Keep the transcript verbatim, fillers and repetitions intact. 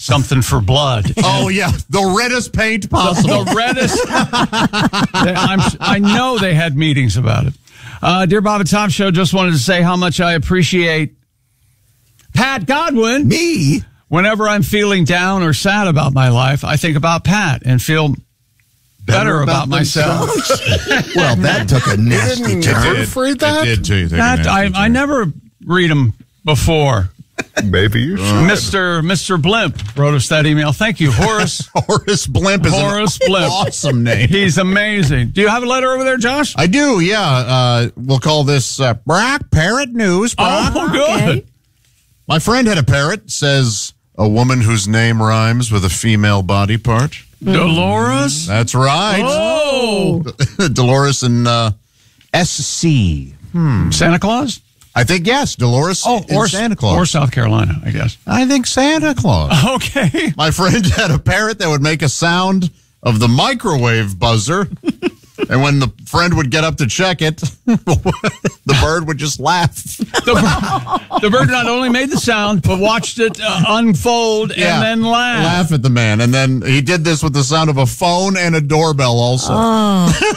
something for blood. Oh, yeah. The reddest paint The, possible. the reddest. I'm, I know they had meetings about it. Uh, Dear Bob and Tom Show, just wanted to say how much I appreciate Pat Godwin. Me? Whenever I'm feeling down or sad about my life, I think about Pat and feel better, Better about, about myself. Well, that took a nasty turn. It did. It did too. That, I, I never read them before. Maybe you should. Mister Mister Blimp wrote us that email. Thank you, Horace. Horace Blimp is Horace an Blimp. awesome name. He's amazing. Do you have a letter over there, Josh? I do, yeah. Uh, we'll call this uh, Brock Parrot News. Brock. Oh, good. Okay. My friend had a parrot, says a woman whose name rhymes with a female body part. Dolores? That's right. Oh. Dolores and uh, S C. Santa Claus? I think, yes, Dolores Oh, and or Santa Claus. Or South Carolina, I guess. I think Santa Claus. Okay. My friend had a parrot that would make a sound of the microwave buzzer. And when the friend would get up to check it, the bird would just laugh. The, bird, the bird not only made the sound, but watched it uh, unfold and Yeah, then laugh. Laugh at the man. And then he did this with the sound of a phone and a doorbell also. Oh.